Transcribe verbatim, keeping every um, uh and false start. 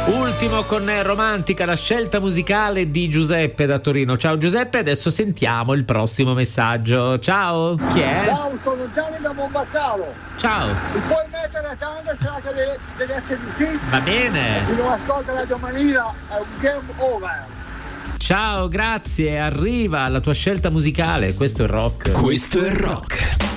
Ultimo con Romantica, la scelta musicale di Giuseppe da Torino. Ciao Giuseppe, adesso sentiamo il prossimo messaggio. Ciao, chi è? Ciao, sono Gianni da Monbaccalo. Ciao. Mi puoi mettere a Canada anche delle, delle acce di sì? Va bene. Chi non ascolta Radio Manila è un game over. Ciao, grazie, arriva la tua scelta musicale, questo è rock. Questo è rock.